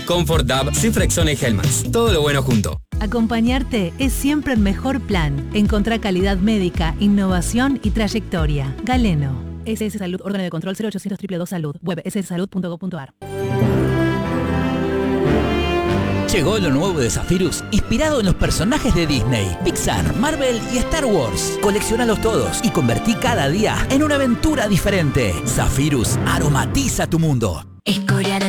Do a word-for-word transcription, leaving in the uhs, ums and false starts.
Comfort Dub, Cifrexona y Hellmann's. Todo lo bueno junto. Acompañarte es siempre el mejor plan. Encontrá calidad médica, innovación y trayectoria. Galeno. S S Salud, órgano de control cero ochocientos dos dos dos Salud. Web s s salud punto gov punto a r. Llegó lo nuevo de Zephyrus, inspirado en los personajes de Disney, Pixar, Marvel y Star Wars. Coleccionalos todos y convertí cada día en una aventura diferente. Zephyrus aromatiza tu mundo.